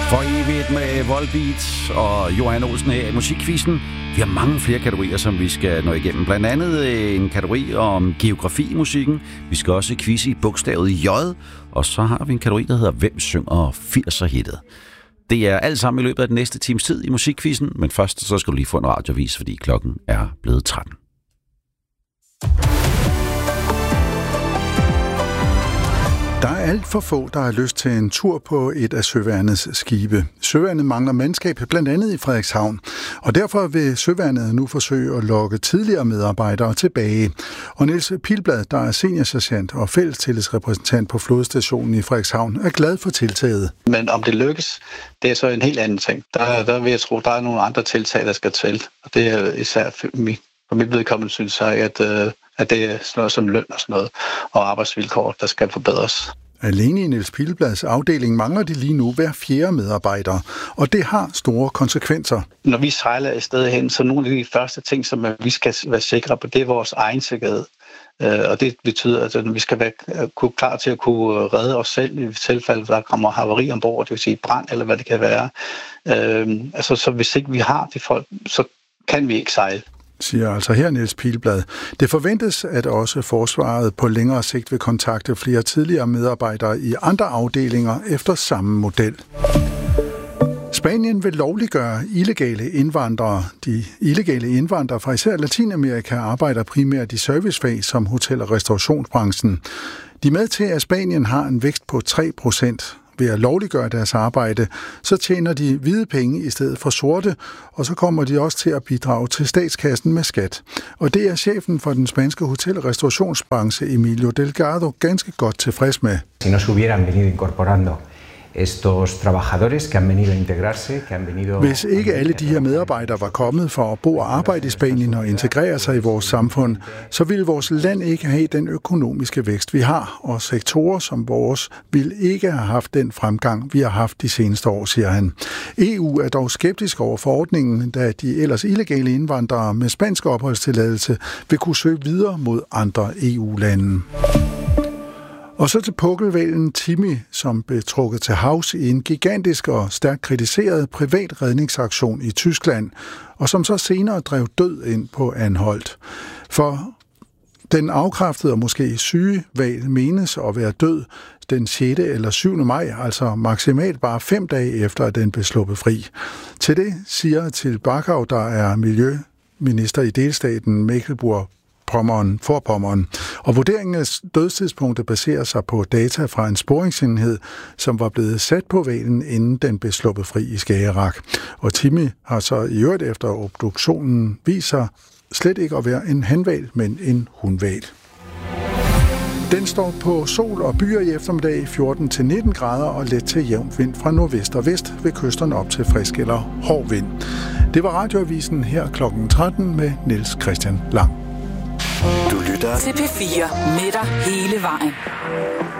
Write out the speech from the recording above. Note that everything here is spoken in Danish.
For evigt med Volbeat og Johan Olsen her i Musikquizzen. Vi har mange flere kategorier, som vi skal nå igennem. Blandt andet en kategori om geografi i musikken. Vi skal også quizze i bogstavet J. Og så har vi en kategori, der hedder Hvem synger 80'er-hittet? Det er alt sammen i løbet af den næste times tid i Musikquizzen. Men først så skal du lige få en radioavis, fordi klokken er blevet 13. Der er alt for få, der har lyst til en tur på et af Søværnets skibe. Søværnet mangler mandskab, blandt andet i Frederikshavn. Og derfor vil Søværnet nu forsøge at lokke tidligere medarbejdere tilbage. Og Niels Pilblad, der er seniorsergeant og fællestillidsrepræsentant på flådestationen i Frederikshavn, er glad for tiltaget. Men om det lykkes, det er så en helt anden ting. Der vil jeg tro, der er nogle andre tiltag, der skal til. Og det er især for mit vedkommende, synes jeg, at det er sådan noget som løn og sådan noget, og arbejdsvilkår, der skal forbedres. Alene i Niels Pilblads afdeling mangler de lige nu hver 4. medarbejder, og det har store konsekvenser. Når vi sejler et sted hen, så nogle af de første ting, som vi skal være sikre på, det er vores egen sikkerhed. Og det betyder, at vi skal være klar til at kunne redde os selv i tilfælde, der kommer havari ombord, det vil sige brand eller hvad det kan være. Så hvis ikke vi har de folk, så kan vi ikke sejle. Siger altså her Niels Pilblad. Det forventes, at også forsvaret på længere sigt vil kontakte flere tidligere medarbejdere i andre afdelinger efter samme model. Spanien vil lovliggøre illegale indvandrere. De illegale indvandrere fra især Latinamerika arbejder primært i servicefag som hotel- og restaurationsbranchen. De er med til, at Spanien har en vækst på 3%. Ved at lovliggøre deres arbejde, så tjener de hvide penge i stedet for sorte, og så kommer de også til at bidrage til statskassen med skat. Og det er chefen for den spanske hotel- og restaurationsbranche, Emilio Delgado, ganske godt tilfreds med. Si no se hubieran venido incorporando estos trabajadores que han venido a integrarse, que han venido... Hvis ikke alle de her medarbejdere var kommet for at bo og arbejde i Spanien og integrere sig i vores samfund, så ville vores land ikke have den økonomiske vækst, vi har, og sektorer som vores ville ikke have haft den fremgang, vi har haft de seneste år, siger han. EU er dog skeptisk over forordningen, da de ellers illegale indvandrere med spansk opholdstilladelse vil kunne søge videre mod andre EU-lande. Og så til pukkelhvalen Timmy, som blev trukket til havs i en gigantisk og stærkt kritiseret privat redningsaktion i Tyskland, og som så senere drev død ind på Anholt. For den afkræftede og måske syge hval menes at være død den 6. eller 7. maj, altså maksimalt bare 5 dage efter, at den blev sluppet fri. Til det siger til Barkau, der er miljøminister i delstaten Mecklenburg-Vorpommern. Og vurderingen af dødstidspunktet baserer sig på data fra en sporingsenhed, som var blevet sat på hvalen, inden den blev sluppet fri i Skagerrak. Og Timmy har så i øvrigt efter obduktionen viser slet ikke at være en hanhval, men en hunhval. Den står på sol og byer i eftermiddag 14-19 grader og let til jævn vind fra nordvest og vest ved kysterne op til frisk eller hård vind. Det var radioavisen her kl. 13 med Niels Christian Lang. Du lytter til P4 med dig hele vejen.